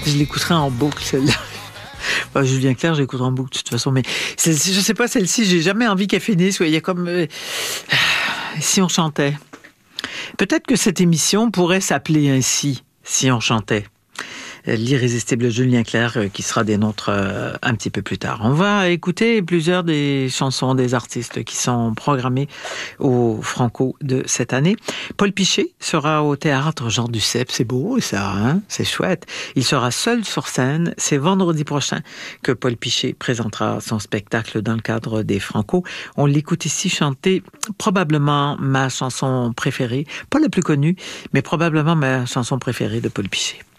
je l'écouterai en boucle, celle-là. Enfin, Julien Clerc, j'écouterai en boucle de toute façon, mais je sais pas, celle-ci, j'ai jamais envie qu'elle finisse. Il y a comme... si on chantait. Peut-être que cette émission pourrait s'appeler ainsi, si on chantait. L'irrésistible Julien Clerc qui sera des nôtres un petit peu plus tard. On va écouter plusieurs des chansons des artistes qui sont programmés au Franco de cette année. Paul Piché sera au théâtre Jean Duceppe, c'est beau ça, hein? C'est chouette. Il sera seul sur scène, c'est vendredi prochain que Paul Piché présentera son spectacle dans le cadre des Franco. On l'écoute ici chanter probablement ma chanson préférée, pas la plus connue, mais probablement ma chanson préférée de Paul Piché.